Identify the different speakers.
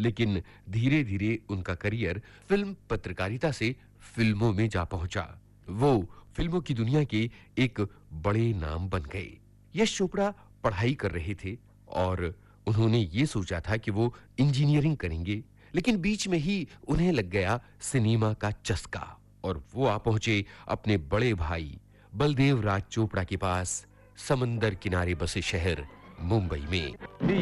Speaker 1: लेकिन धीरे-धीरे उनका करियर फिल्म पत्रकारिता से फिल्मों में जा पहुंचा। वो फिल्मों की दुनिया के एक बड़े नाम बन गए। यश चोपड़ा पढ़ाई कर रहे थे और उन्होंने ये सोचा था कि वो इंजीनियरिंग करेंगे, लेकिन बीच में ही उन्हें लग गया सिनेमा का चस्का और वो आ पहुंचे अपने बड़े भाई बलदेव राज चोपड़ा के पास, समंदर किनारे बसे शहर मुंबई में।